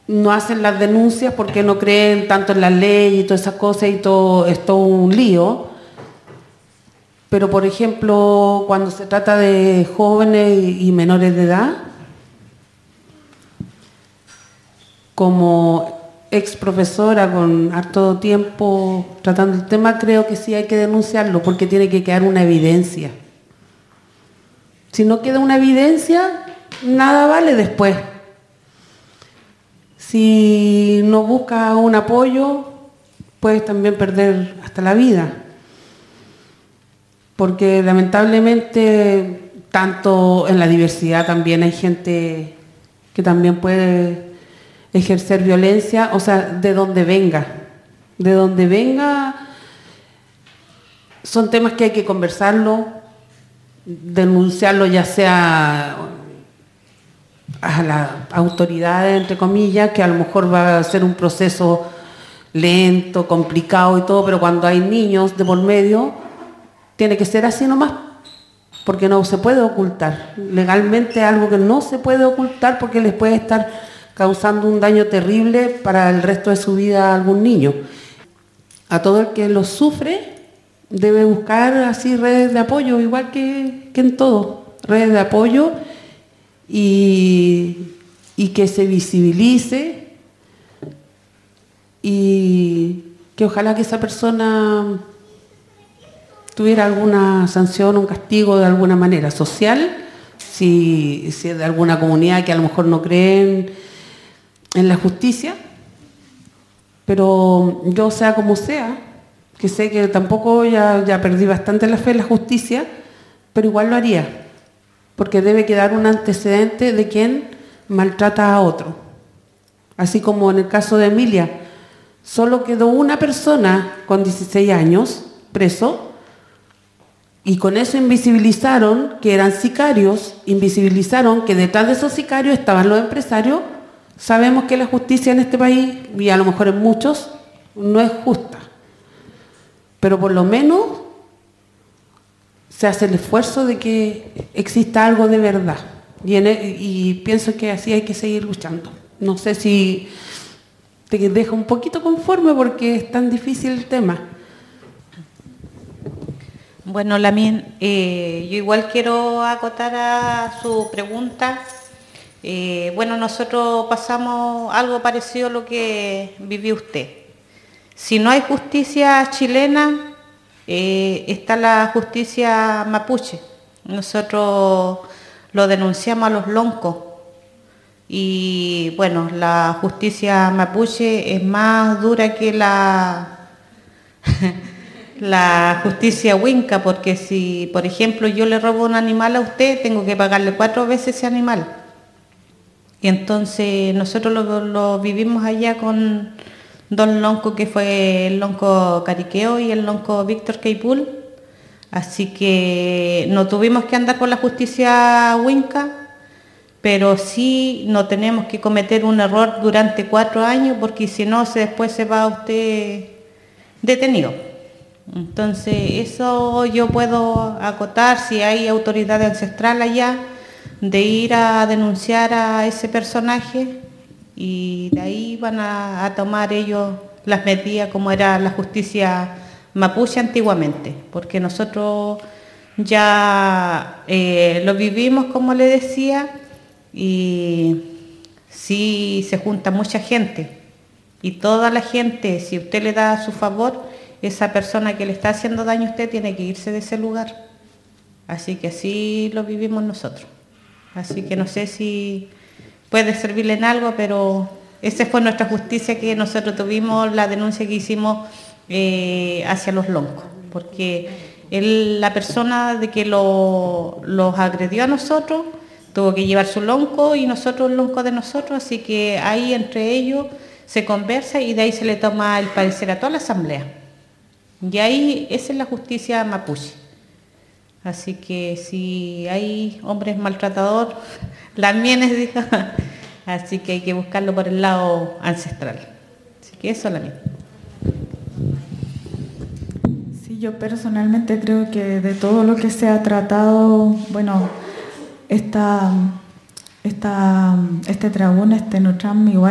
no hacen las denuncias porque no creen tanto en la ley y todas esas cosas y todo es todo un lío. Pero, por ejemplo, cuando se trata de jóvenes y menores de edad, como ex profesora con harto tiempo tratando el tema, creo que sí hay que denunciarlo porque tiene que quedar una evidencia. Si no queda una evidencia, nada vale después. Si no buscas un apoyo, puedes también perder hasta la vida. Porque lamentablemente, tanto en la diversidad también hay gente que también puede ejercer violencia, o sea, de donde venga. De donde venga, son temas que hay que conversarlo, denunciarlo ya sea a las autoridades, entre comillas, que a lo mejor va a ser un proceso lento, complicado y todo, pero cuando hay niños de por medio, tiene que ser así nomás, porque no se puede ocultar. Legalmente es algo que no se puede ocultar porque les puede estar causando un daño terrible para el resto de su vida a algún niño. A todo el que lo sufre debe buscar así redes de apoyo, igual que en todo, redes de apoyo y que se visibilice y que ojalá que esa persona tuviera alguna sanción, un castigo de alguna manera social, si es de alguna comunidad que a lo mejor no creen en la justicia, pero yo sea como sea, que sé que tampoco ya perdí bastante la fe en la justicia, pero igual lo haría, porque debe quedar un antecedente de quien maltrata a otro. Así como en el caso de Emilia, solo quedó una persona con 16 años preso, y con eso invisibilizaron que eran sicarios, invisibilizaron que detrás de esos sicarios estaban los empresarios. Sabemos que la justicia en este país, y a lo mejor en muchos, no es justa. Pero por lo menos se hace el esfuerzo de que exista algo de verdad. Y pienso que así hay que seguir luchando. No sé si te deja un poquito conforme porque es tan difícil el tema. Bueno, Lamine, yo igual quiero acotar a su pregunta. Bueno, nosotros pasamos algo parecido a lo que vivió usted. Si no hay justicia chilena, está la justicia mapuche. Nosotros lo denunciamos a los loncos. Y bueno, la justicia mapuche es más dura que la justicia huinca, porque si, por ejemplo, yo le robo un animal a usted, tengo que pagarle 4 veces ese animal. Y entonces nosotros lo vivimos allá con dos loncos, que fue el lonco Cariqueo y el lonco Víctor Queipul. Así que no tuvimos que andar por la justicia huinca, pero sí no tenemos que cometer un error durante 4 años, porque si no, después se va usted detenido. Entonces eso yo puedo acotar, si hay autoridad ancestral allá, de ir a denunciar a ese personaje y de ahí van a tomar ellos las medidas como era la justicia mapuche antiguamente, porque nosotros ya lo vivimos, como le decía, y sí se junta mucha gente y toda la gente, si usted le da su favor, esa persona que le está haciendo daño a usted tiene que irse de ese lugar. Así que así lo vivimos nosotros. Así que no sé si puede servirle en algo, pero esa fue nuestra justicia que nosotros tuvimos, la denuncia que hicimos hacia los loncos. Porque la persona de que los agredió a nosotros tuvo que llevar su lonco y nosotros el lonco de nosotros, así que ahí entre ellos se conversa y de ahí se le toma el parecer a toda la asamblea. Y ahí esa es la justicia mapuche. Así que si hay hombres maltratadores, las mienes, dijo, así que hay que buscarlo por el lado ancestral. Así que eso es la mía. Sí, yo personalmente creo que de todo lo que se ha tratado, bueno, este Trabún, este Nutram igual